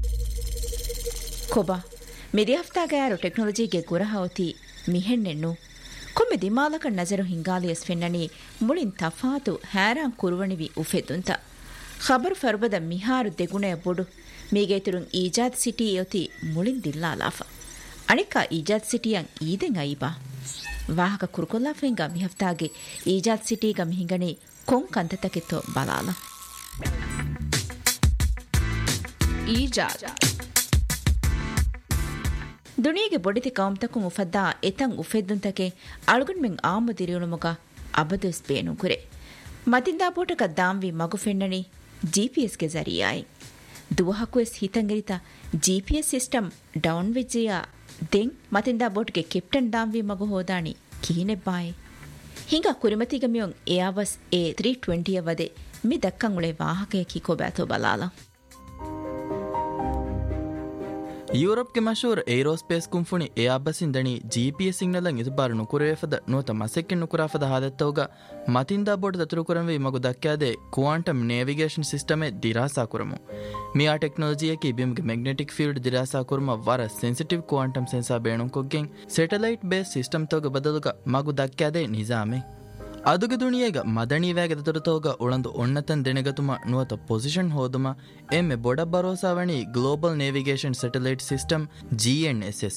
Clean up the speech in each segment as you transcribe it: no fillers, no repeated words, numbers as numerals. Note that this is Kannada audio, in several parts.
ಕೊಬಾ ಮಿದಿ ಹಫ್ತಾಗಾರು ಟೆಕ್ನಾಲಜಿಗೆ ಗುರಹವತಿ ಮಿಹೆಣ್ಣೆಣ್ಣು ಕೊಮ್ಮೆ ದಿಮಾಲಕ ನಜರು ಹಿಂಗಾಲಿಯಸ್ ಫೆನ್ನಣಿ ಮುಳಿನ್ ತಫಾತು ಹ್ಯಾರಾಂ ಕುರುವಣಿವಿ ಉಫೆದುಂತ ಖಬರ್ ಫರ್ಬದ ಮಿಹಾರು ದೆಗುಣೆಯ ಬೊಡು ಮೀಗೇತುರುಂ ಈಜಾದ್ ಸಿಟಿ ಯೊತಿ ಮುಳಿನ್ ದಿಲ್ಲಾಲಾಫ ಅಣಿಕ ಈಜಾದ್ ಸಿಟಿಯಂ ಈದೆಂ ಐಬಾ ವಾಹಕ ಕುರುಕೊಲ್ಲಾಫೆಂಗ ಮಿಹಫ್ತಾಗೆ ಈಜಾದ್ ಸಿಟಿಗ ಮಿಹಿಂಗಣಿ ಕೊಂ ಕಂತತಕಿತ್ತೋ ಬಲಾಲ ಈಜಾದ್ ದುನಿಯಗೆ ಬೊಡಿತಿ ಕೌಮ್ತಕು ಮುಫದ್ದಾ ಎತಂ ಉಫೆದ್ದುಂತಕೆ ಅಳುಗುನ್ ಮೆಂ ಆಮುದಿರಿಯುಳುಮುಗ ಅಬದುಸ್ ಬೇನು ಕುರೆ ಮತಿಂದಾ ಬೋಟಕ ದಾಂವಿ ಮಗು ಫೆನ್ನಣಿ ಜಿಪಿಎಸ್ ಗೆ ಜರಿಯಾಯಿ ದುವಹಕುಎಸ್ ಹಿತಂಗರಿತ ಜಿಪಿಎಸ್ ಸಿಸ್ಟಮ್ ಡೌನ್ ವಿಜ್ಜಿಯಾ ದೆಂ ಮತಿಂದಾ ಬೋಟ್ಗೆ ಕೆಪ್ಟನ್ ದಾಂವಿ ಮಗು ಹೋದಾಣಿ ಕೀನೆಬ್ಬಾಯಿ ಹಿಂಗ ಕುರಿಮತಿಗ ಮಿಯೊಂ ಎಯಾಬಸ್ A320 ವದೆ ಮಿ ದಕ್ಕಂ ಉಳೆ ವಾಹಕಯ ಕಿಕೋಬ್ಯಾತೋ ಬಲಾಲ ಯೂರೋಪ್ಗೆ ಮಶೂರ್ ಏರೋಸ್ಪೇಸ್ ಕುಂಫುಣಿ ಎಯಾಬಸಿನ್ ದಣಿ ಜಿಪಿಎಸ್ ಸಿಗ್ನಲಂ ಇದುಬಾರು ನುಕುರೇಫದ ನೂತ ಮಸೆಕ್ಕೆ ನುಕುರಾಫದ ಹಾದತ್ತೌಗ ಮತಿಂದಾ ಬೋರ್ಡ್ ತುರುಕುರಂವಿ ಮಗು ದಕ್ಕಾದೆ quantum navigation ಸಿಸ್ಟಮೆ ದಿರಾಸಾ ಕುರಮು Miya ಟೆಕ್ನಾಲಜಿಯಕಿ ಬಿಮ್ಗೆ magnetic field ದಿರಾಸಾ kurma ವರ sensitive quantum ಸೆನ್ಸಾ ಬೇಣು ಕೊಗ್ಗೆಂ satellite base system ತೌಗ ಬದಲುಗ ಮಗು ದಕ್ಕಾದೆ ನಿಜಾಮೆ ಅದುಗ ದುಣಿಯೇಗ ಮದಣಿವ್ಯಾಗದ ತೊರತೋಗ ಉಳಂದು ಒಣ್ಣತನ್ ದೆಣೆಗತುಮ ನುವತ ಪೊಸಿಷನ್ ಹೋದುಮ ಎಮ್ಮೆ ಬೊಡ ಭರೋಸಾವಣಿ global navigation satellite system GNSS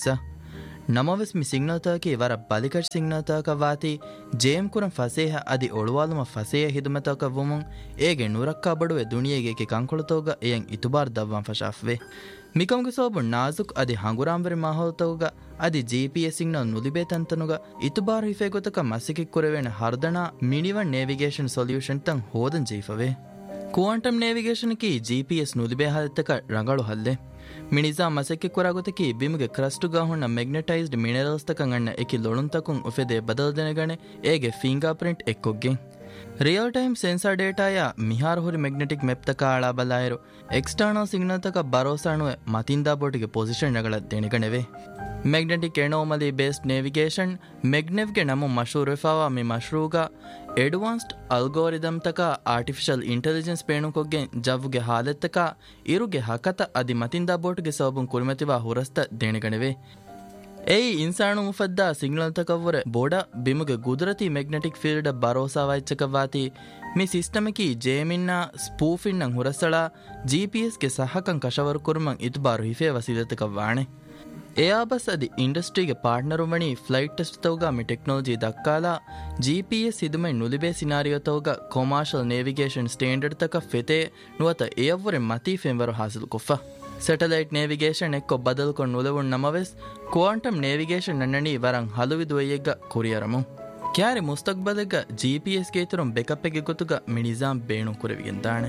ನಮವೆಸ್ ಮಿ ಸಿಗ್ನಲ್ ತಾಕಿ ವರ ಬಲಿಕಟ್ ಸಿಗ್ನಲ್ ತಾಕ ವಾತಿ ಜೇಮ್ ಕುರಂ ಫಸೇಹ ಅದಿ ಒಳುವಾಲುಮ ಫಸೇಹ ಹಿದುಮ ತಾಕ ವುಮುಂ ಏಗೆ ನುರಕ್ಕಾ ಬಡುವೆ ದುಣಿಯೇಗೆ ಕಂಕೊಳತೋಗ ಏಯಂ ಇತುಬಾರ್ ದವ್ವಾಂ ಫಶಾಫ್ವೆ ಮಿಕಂಗೆ ಸೋಬು ನಾಜುಕ್ ಅದಿ ಹಂಗುರಾಂಬರಿ ಮಾಹೋತೌಗ ಅದಿ ಜಿಪಿಎಸ್ ಸಿಗ್ನಲ್ ನುಲಿಬೇ ತಂತನುಗ ಇತುಬಾರ್ ಹಿಫೆ ಗೊತಕ ಮಸಿಕಿ ಕುರೆವೇಣ ಹರ್ದಣ ಮಿನಿವನ್ ನೇವಿಗೇಷನ್ ಸೊಲ್ಯೂಷನ್ ತಂ ಹೋದನ್ ಜೀಫವೆ ಕ್ವಾಂಟಮ್ ನೇವಿಗೇಷನ್ ಕಿ ಜಿಪಿಎಸ್ ನುಲಿಬೇ ಹಾದತಕ ರಂಗಳು ಹಲ್ಲೆ ಮಿನಿಜಾ ಮಸೆಕ್ಕೆ ಕೊರಾಗೊತಕಿ ಬಿಮಿಗೆ ಕ್ರಸ್ಟುಗಾ ಹುಣ್ಣ ಮೆಗ್ನೆಟೈಸ್ಡ್ ಮಿನರಲ್ಸ್ ತಕಂ ಅಣ್ಣ ಎಕಿ ಲೊಳುಂತಕುಂ ಉಫೆದೆ ಬದಲ್ದೆನೆಗಣೆ ಏಗೆ finger print ಎಕ್ಕೊಗ್ಗೆ real time sensor ಡೇಟಾಯ ಮಿಹಾರ್ ಹುರಿ ಮೆಗ್ನೆಟಿಕ್ ಮೆಪ್ ತಕ ಆಳಾ ಬಲಾಯರು ಎಕ್ಸ್ಟರ್ನಲ್ ಸಿಗ್ನಲ್ ತಕ ಭರೋಸಾಣುವೆ ಮತಿಂದಾ ಬೋಟಿಗೆ ಪೊಸಿಷನ್ ನಗಳ ದೆಣೆಗಣೆವೆ ಮ್ಯಾಗ್ನೆಟಿಕ್ ಎನೋಮಲಿ ಬೇಸ್ಡ್ ನೇವಿಗೇಷನ್ ಮೆಗ್ನೆವ್ಗೆ ನಮು ಮಶೂರ್ ವೆಫಾವಾ ಮಿ ಮಶ್ರೂಗ ಎಡ್ವಾನ್ಸ್ಡ್ ಅಲ್ಗೋರಿದಮ್ ತಕ ಆರ್ಟಿಫಿಷಿಯಲ್ ಇಂಟೆಲಿಜೆನ್ಸ್ ಪೇಣುಕೊಗ್ಗೆ ಜವ್ಗೆ ಹಾಲೆತ್ತಕ ಇರುಗೆ ಹಕತ ಅದಿ ಮತಿಂದಾ ಬೋಟ್ಗೆ ಸಬುಂ ಕುರಿಮತಿವಾ ಹುರಸ್ತ ದೆಣೆಗಣೆವೆ ಏಯ್ ಇನ್ಸಾಣು ಮುಫದ್ದಾ ಸಿಗ್ನಲ್ ತಕವ್ವರೆ ಬೋಡ ಬಿಮುಗೆ ಗುದರತಿ ಮ್ಯಾಗ್ನೆಟಿಕ್ ಫೀಲ್ಡ್ ಭರೋಸಾ ವೈಚಕವಾತಿ ಮಿ ಸಿಸ್ಟಮಕಿ ಜೇಮಿನ್ನ ಸ್ಪೂಫಿನ್ನಂ ಹುರಸಳ ಜಿಪಿಎಸ್ಗೆ ಸಹಕಂ ಕಶವರ್ ಕುರ್ಮಂ ಇತುಬಾರು ಹಿಫೆ ವಸಿದತಕವಾಣೆ ಎಯಾಬಸ್ ಅದಿ ಇಂಡಸ್ಟ್ರಿಗೆ ಪಾರ್ಟ್ನರುಮಣಿ ಫ್ಲೈಟ್ ಟೆಸ್ಟ್ ತೌಗ ಮಿ technology ದಕ್ಕಾಲ GPS ಹಿದುಮೈ ನುಲಿಬೆ scenario ತೌಗ ಕೊಮರ್ಷಿಯಲ್ navigation standard ತಕ ಫೆತೆ ನುವತ ಎಯವ್ವರೆ ಮತಿ ಫೆಂವರು ಹಾಸಿಲು ಕೊಫ್ಫ satellite navigation ಎಕ್ಕೊ ಬದಲ್ಕೊಂಡು ನುಲೆವುಣ್ ನಮವೆಸ್ quantum navigation ನನ್ನಣಿ ವರಂ ಹಲುವಿದುವಯ್ಯೆಗ್ಗ ಕುರಿಯರಮು ಕ್ಯಾರೆ ಮುಸ್ತಕ್ಬಲೆಗ್ಗ GPS ಗೇತುರಂ ಬೆಕಪ್ಪೆಗೆ ಗೊತ್ತುಗ ಮಿನಿಜಾಂ ಬೇಣು ಕುರಿವಿಗೆಂದಾಣೆ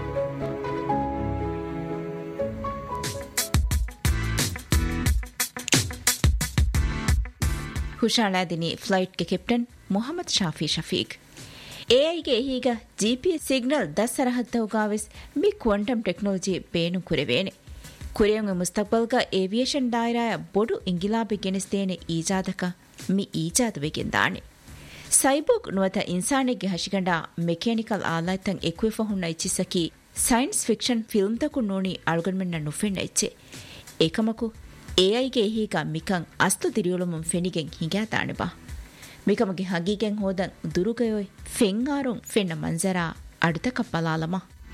ಹುಷಾಳಾದಿನಿ ಫ್ಲೈಟ್ಗೆ captain Mohammed Shafi Shafiq ಎಐಗೆ ಹೀಗ ಜಿಪಿಎಸ್ ಸಿಗ್ನಲ್ ದಸರಹದ್ದವುಗಾವೆಸ್ ಮಿ ಕ್ವಾಂಟಮ್ ಟೆಕ್ನಾಲಜಿ ಬೇಣು ಕುರೆವೇನೆ ಕುರಿಯಂಗ ಮುಸ್ತಕ್ಬಲ್ಗ ಏವಿಯೇಷನ್ ದಾಯರಾಯ ಬೊಡು ಇಂಗಿಲಾಬಿ ಗೆನಿಸ್ತೇನೆ ಈಜಾದಕ ಮಿ ಈಜಾದುವೆಗೆಂದಾಣೆ ಸೈಬೋಗ್ ನುವತ ಇನ್ಸಾನಿಗೆ ಹಶಿಗಂಡ ಮೆಕ್ಯಾನಿಕಲ್ ಆಲಾಯ್ತಂ ಎಕ್ವಿಫ ಹುಣ್ಣ ಇಚ್ಚಿಸಕಿ ಸೈನ್ಸ್ ಫಿಕ್ಷನ್ ಫಿಲ್ಮ್ ತಕು ನೋಣಿ ಅಳ್ಗಣ್ಮೆನ್ನ ನುಫೆಣ್ಣ ಇಚ್ಚೆ ಏಕಮಕು ಎಐಗೆ ಹೀಗ ಮಿಕಂ ಅಸ್ತು ದಿರಿಯುಳುಮುಂ ಫೆನಿಗೆಂ ಹಿಂಗ್ಯಾ ತಾಣೆಬಾ ಮಿಕಮಗೆ ಹಗೀಗೆಂ ಹೋದಂ ದುರುಗಯೋಯ್ ಫೆಂಗಾರುಂ ಫೆನ್ನ ಮಂಜರಾ ಅಡುತಕ ಪಲಾಲಮ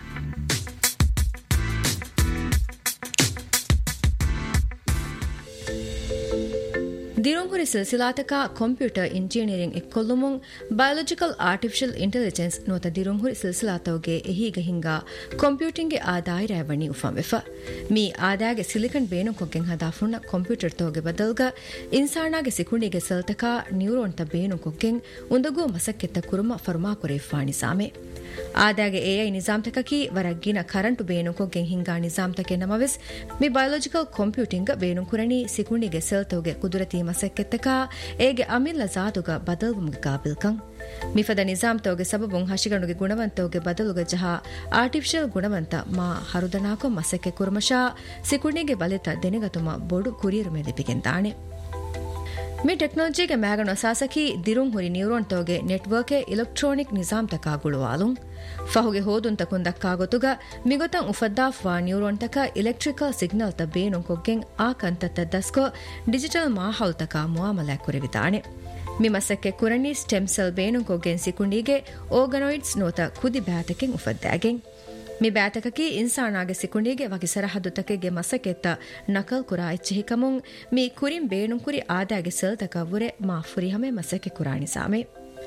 ದಿರುಂಗುರಿ ಸಿಲ್ಸಿಲಾತಕ computer engineering ಎಕ್ಕೊಲ್ಲುಮುಂ biological artificial intelligence ನೋತ ದಿರುಂಗುರಿ ಸಿಲ್ಸಿಲಾತವಗೆ ಎಹೀಗ ಹಿಂಗ ಕಂಪ್ಯೂಟಿಂಗ್ಗೆ ಆದಾಯರಾಯವಣಿ ಉಫಂವೆಫ ಮೀ ಆದಾಯಗೆ ಸಿಲಿಕನ್ ಬೇನು ಕೊಗ್ಗೆಂ ಹದಾಫುಣ್ಣ ಕಂಪ್ಯೂಟರ್ ತೋಗೆ ಬದಲ್ಗ ಇನ್ಸಾನಾಗೆ ಸಿಕುಣಿಗೆ ಸಲ್ತಕ ನ್ಯೂರೋನ್ ತ ಬೇನು ಕೊಗ್ಗೆಂ ಉಂದಗೋ ಮಸಕ್ಕೆತ್ತ ಕುರುಮ ಫರ್ಮಾ ಕೊರೆಫಾಣಿ ಸಾಮೆ ಆದಾಗೆ ಎಐ ನಿಜಾಮ್ತಕಕಿ ವರಗ್ಗಿನ ಕರೆಂಟು ಬೇನುಕೊಗ್ಗೆಂ ಹಿಂಗಾ ನಿಜಾಮ್ತಕೆ ನಮವೆಸ್ ಮಿ ಬಯೋಲಾಜಿಕಲ್ ಕಂಪ್ಯೂಟಿಂಗ್ ಬೇನುಕುರಣಿ ಸಿಕುಣಿಗೆ ಸೆಲ್ತೋಗೆ ಕುದುರತಿ ಮಸಕ್ಕೆತ್ತಕ ಏಗೆ ಅಮಿಲ್ಲ ಜಾದುಗ ಬದಲ್ವುಮ್ಗೆ ಕಾಬಿಲ್ಕಂ ಮಿಫದ ನಿಜಾಮ್ತೋಗೆ ಸಬಬುಂ ಹಶಿಗಣುಗೆ ಗುಣವಂತೋಗೆ ಬದಲುಗ ಜಹ ಆರ್ಟಿಫಿಷಿಯಲ್ ಗುಣವಂತ ಮಾ ಹರುದನಾಕೊ ಮಸಕ್ಕೆ ಕುರ್ಮಶಾ ಸಿಕುಣಿಗೆ ಬಲಿತ ದೆನೆಗತುಮ ಬೊಡು ಕುರಿಯರು ಮೆಲಿಪಿಗೆಂದಾಣೆ ಮಿ ಟೆಕ್ನಾಲಜಿಗೆ ಮ್ಯಾಗಣ ಸಾಸಕಿ ದಿರುಂ ಹುರಿ ನ್ಯೂರಾನ್ ತೋಗೆ ನೆಟ್ವರ್ಕ್ ಎಲೆಕ್ಟ್ರಾನಿಕ್ ನಿಜಾಮ್ ತಕ ಗುಳುವಾಲುಂ ಫಹುಗೆ ಹೋದುನ್ ತಕುನ್ ದಕ್ಕಾಗೊತುಗ ಮಿಗೊತಂ ಉಫದ್ದಾಫ್ವಾ ನ್ಯೂರಾನ್ ತಕ ಎಲೆಕ್ಟ್ರಿಕಲ್ ಸಿಗ್ನಲ್ ತ ಬೇನುಂ ಕೊಗ್ಗೆಂ ಆ ಕಂತತ್ತ ದಸ್ಕೊ ಡಿಜಿಟಲ್ ಮಾಹೌಲ್ ತಕ ಮುಆಮಲ ಕುರಿವಿತಾನೆ ಮಿ ಮಸಕ್ಕೆ ಕುರಣಿ ಸ್ಟೆಮ್ ಸೆಲ್ ಬೇನುಂ ಕೊಗ್ಗೆಂ ಸಿಕುಂಡಿಗೆ ಆರ್ಗನಾಯ್ಡ್ಸ್ ನೋತ ಕುದಿ ಬ್ಯಾತಕೆಂ ಉಫದ್ದಾಗೆಂ ಮಿ ಬ್ಯಾತಕಕಿ ಇನ್ಸಾನಾಗೆ ಸಿಕುಂಡಿಗೆ ವಗಿ ಸರಹದ್ದು ತಕೆಗೆ ಮಸಕೆತ್ತ ನಕಲ್ ಕುರಾ ಇಚ್ಛಿಕಮುಂ ಮಿ ಕುರಿಂ ಬೇಣುಂ ಕುರಿ ಆದಾಗೆ ಸೆಲ್ ತಕವ್ವುರೆ ಮಾ ಫುರಿಹಮೆ ಮಸಕ್ಕೆ ಕುರಾಣಿ ಸಾಮೆ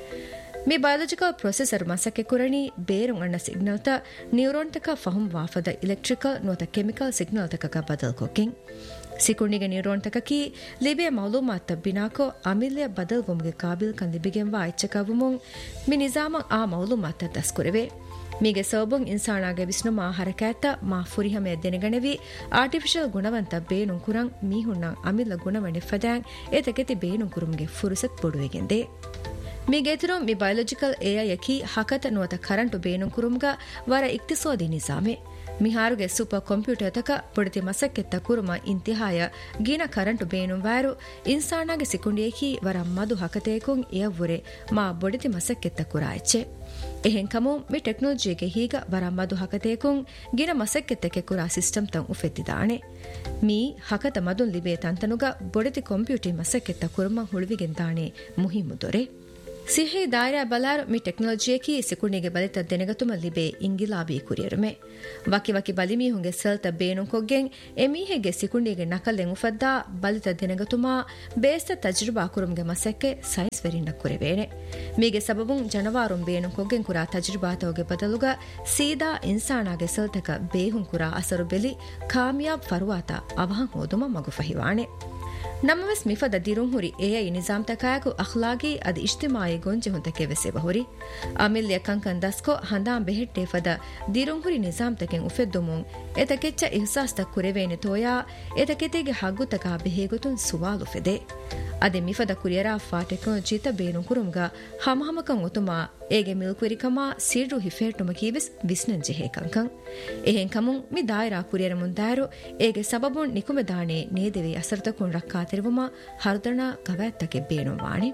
ಮಿ ಬಯಾಲಜಿಕಲ್ ಪ್ರೊಸೆಸರ್ ಮಸಕ್ಕೆ ಕುರಣಿ ಬೇರುಂ ಅಣ್ಣ ಸಿಗ್ನಲ್ ತ ನ್ಯೂರಾನ್ ತಕ ಫಹುಂ ವಾಫದ ಎಲೆಕ್ಟ್ರಿಕಲ್ ನೋತ ಕೆಮಿಕಲ್ ಸಿಗ್ನಲ್ ತಕಕ ಬದಲ್ ಕೊಕ್ಕಿಂ ಸಿಕುಂಡಿಗೆ ನ್ಯೂರಾನ್ ತಕಕಿ ಲಿಬೆ ಮೌಲೂಮಾತ್ ಬಿನಾಕೋ ಅಮಿಲ್ಯ ಬದಲ್ ಗುಮ್ಗೆ ಕಾಬಿಲ್ ಕನ್ ಲಿಬಿಗೆಂವಾ ಇಚ್ಛಕವುಮುಂ ಮಿ ನಿಜಾಮ ಆ ಮೌಲೂಮಾತ್ ದಸ್ಕುರೆವೆ ಮೀಗೆ ಸೋಬುಂ ಇನ್ಸಾನಾಗೆ ವಿಷ್ಣುಮಾ ಹರಕಾತ ಮಾ ಫುರಿಹಮೆ ದೆನೆಗಣೆವಿ ಆರ್ಟಿಫಿಷಿಯಲ್ ಗುಣವಂತ ಬೇನುಂ ಕುರಂ ಮೀಹುಣ್ಣ ಅಮಿಲ್ಲ ಗುಣವಣೆ ಫದ್ಯಾಂ ಏತಕೆತಿ ಬೇನುಂ ಕುರುಂಗೆ ಫುರುಸತ್ ಬೊಡುವೆಗೆಂದೆ ಮೀಗೆತುರು ಮಿ ಬಯಾಲಜಿಕಲ್ ಎಐ ಯಕಿ ಹಕತ ನುವತ ಕರಂಟು ಬೇನುಂ ಕುರುಂಗ ವರ ಇಕ್ತಿಸೋದಿ ನಿಜಾಮೆ ಮಿಹಾರುಗೆ ಸೂಪರ್ ಕಂಪ್ಯೂಟರ್ ತಕ ಪೊಡಿತಿ ಮಸಕ್ಕೆತ್ತ ಕುರುಮ ಇಂತಿಹಾಯ ಗೀನ ಕರಂಟು ಬೇನುಂ ವಾರು ಇನ್ಸಾನಾಗೆ ಸಿಕುಂಡಿಯಕಿ ವರ ಮದು ಹಕತೇಕುಂ ಎವ್ವುರೆ ಮಾ ಬೊಡಿತಿ ಮಸಕ್ಕೆತ್ತ ಕುರಾಯ್ಚೆ එහෙන් කමු මේ ටෙක්නොලොජියගේ හීග වරම් මදු හකතේකුන් ಗಿನ ಮಸಕ್ಕೆತ್ತಕ್ಕೆ ಕುರಾ ಸಿಸ್ಟಮ್ ತಂ ಉಫೆತ್ತಿದಾಣೆ ಮೀ ಹಕತ ಮದುನ್ ಲಿಬೆ ತಂತನುಗ ಬೊಡೆತಿ ಕಂಪ್ಯೂಟರ್ ಮಸಕ್ಕೆತ್ತ ಕುರುಮ ಹುಳುವಿಗೆಂತಾಣೆ ಮುಹಿಮು ದೊರೆ ಸಿಹಿ ದಾಯರಾ ಬಲಾರು ಮಿ ಟೆಕ್ನಾಲಜಿಯಕಿ ಸಿಕುಣಿಗೆ ಬಲಿತ ದೆನೆಗತುಮ ಲಿಬೆ ಇಂಗಿಲಾಬಿ ಕುರಿಯರುಮೆ ವಕಿ ಬಲಿಮಿ ಹುಂಗೆ ಸಲ್ತ ಬೇನು ಕೊಗ್ಗೆಂ ಎಮೀಹೆಗೆ ಸಿಕುಣಿಗೆ ನಕಲೆಂ ಉಫದ್ದಾ ಬಲಿತ ದೆನೆಗತುಮ ಬೇಸ್ತ ತಜ್ರುಬಾ ಕುರುಮ್ಗೆ ಮಸಕ್ಕೆ ಸೈನ್ಸ್ ವೆರಿನ್ನ ಕುರೆವೇನೆ ಮೀಗೆ ಸಬಬುಂ ಜನವಾರುಂ ಬೇನು ಕೊಗ್ಗೆಂ ಕುರಾ ತಜ್ರುಬಾತೋಗೆ ಬದಲುಗ ಸೀದಾ ಇನ್ಸಾನಾಗೆ ಸಲ್ತಕ ಬೇಹುಂ ಕುರಾ ಅಸರು ಬೆಲಿ ಕಾಮಿಯಾಬ್ ಫರುವಾತ ಅವಹಂ ಹೋದುಮ ಮಗು ಫಹಿವಾಣೆ ನಮ್ಮವೆಸ್ ಮಿಫದ ದಿರುಂ ಹುರಿ ಎಐ ನಿಜಾಮ್ ತಕಾಯಕು ಅಖ್ಲಾಗಿ ಅದ ಇಜ್ತಿಮಾಯಿ ಗೊಂಜೆ ಹುಂತಕೆ ವೆಸೆ ಬಹುರಿ ಅಮಿಲ್ಯ ಕಂಕನ್ ದಸ್ಕೊ ಹಂದಾಂ ಬೆහෙಟ್ಟೆ ಫದ ದಿರುಂ ಹುರಿ ನಿಜಾಮ್ ತಕೆಂ ಉಫೆದ್ದುಮುಂ ಎತಕೆಚ್ಚ ಇಹ್ಸಾಸ್ ತ ಕುರೆವೇನೆ ತೋಯಾ ಎತಕೆತೆಗೆ ಹಗ್ಗು ತಕಾ ಬೆಹೆಗುತುನ್ ಸುವಾಲು ಫೆದೆ ಅದೆ ಮಿಫದ ಕುರಿಯರಾ ಫಾ ಟೆಕ್ನಾಲಜಿ ತ ಬೇನು ಕುರುಂಗ ಹಮಹಮಕಂ ಉತುಮಾ ಏಗೆ ಮಿಲ್ಕುರಿಕಮಾ ಸಿರು ಹಿಫೇಟುಮ ಕೀವಿಸ್ ವಿಸ್ನನ್ ಜೆಹೆ ಕಂಕಂ ಎಹೆನ್ ಕಮುಂ ಮಿ ದಾಯರಾ ಕುರಿಯರ ಮುಂದಾರು ಏಗೆ ಸಬಬುನ್ ನಿಕುಮೆ ದಾಣೆ ನೇದೆವಿ ಅಸರ್ತಕುನ್ ರಕ್ಕಾ ತೆರವುಮ ಹರ್ದಣ ಗವ್ಯಾತ್ತಕೆ ಬೇನು ವಾಣಿ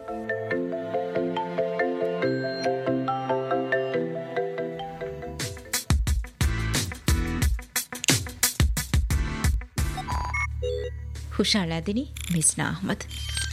ಹುಷಾಳಾದಿನಿ ಮಿಸ್ನಾ ಅಹ್ಮದ್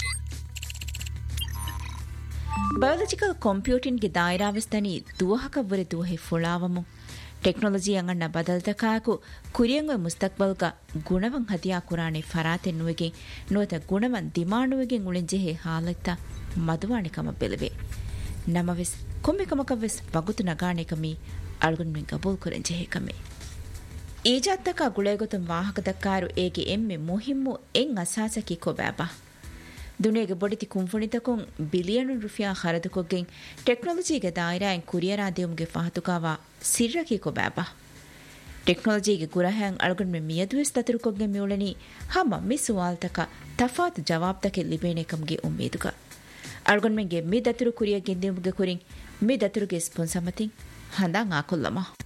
ಬಯಾಲಜಿಕಲ್ ಕಂಪ್ಯೂಟಿಂಗ್ ಗೆ ದಾಯರಾವೆಸ್ತನಿ ದುವಹಕವ್ವರೆ ದುವಹೆ ಫುಳಾವಮು ಟೆಕ್ನಾಲಜಿ ಅಂಗಣ್ಣ ಬದಲ್ತಕಾಕು ಕುರಿಯಂಗ ಮುಸ್ತಕ್ಬಲ್ಗ ಗುಣವಂ ಹದಿಯಾ ಕುರಾಣೆ ಫರಾತೆನ್ನುವೆಗೆ ನೋತ ಗುಣವಂ ದಿಮಾಣುವೆಗೆ ಉಳಿಂಜೆಹೆ ಹಾಲತ್ತ ಮದುವಾಣಿಕಮ ಬೆಲವೆ ನಮವೆಸ್ ಕೊಮ್ಮಿಕಮಕವೆಸ್ ವಗುತು ನಗಾಣೆಕಮಿ ಅಳ್ಗುನ್ಮೆ ಗಬೂಲ್ ಕುರೆಂಜೆಹೆ ಕಮೆ ಈಜಾತ್ತಕ ಗುಳೆಗೊತಂ ವಾಹಕದಕ್ಕಾರು ಏಗೆ ಎಮ್ಮೆ ಮುಹಿಮ್ಮು ಎಂ ಅಸಾಸಕಿ ಕೊಬ್ಯಾಬ ದುನಿಯಗೆ ಬೊಡಿತಿ ಕುಂಫುಣಿತಕೊಂ ಬಿಲಿಯನು ರುಫಿಯಾ ಹರದುಕೊಗ್ಗೆಂ ಟೆಕ್ನಾಲಜಿಗೆ ದಾಯರಾಯಂ ಕುರಿಯರಾದೇವುಮ್ಗೆ ಫಹತುಕಾವಾ ಸಿರ್ರಕಿ ಕೊಬ್ಯಾಬ ಟೆಕ್ನಾಲಜಿಗೆ ಗುರಹ್ಯಾಂ ಅಳ್ಗುನ್ಮೆ ಮಿಯದುವೆಸ್ ತತುರುಕೊಗ್ಗೆ ಮಿಯುಳನಿ ಹಮ ಮಿ ಸುವಾಲ್ತಕ ತಫಾತ್ ಜವಾಬ್ತಕೆ ಲಿಬೇನೆಕಂಗೆ ಉಮ್ಮೀದುಗ ಅಳ್ಗುನ್ಮೆಂಗೆ ಮಿ ದತುರು ಕುರಿಯ ಗೆಂದೆವುಮ್ಗೆ ಕುರಿಂ ಮಿ ದತುರುಗೆ ಸ್ಪೊನ್ಸಮತಿಂ ಹಂದಾಂ ಆಕೊಲ್ಲಮ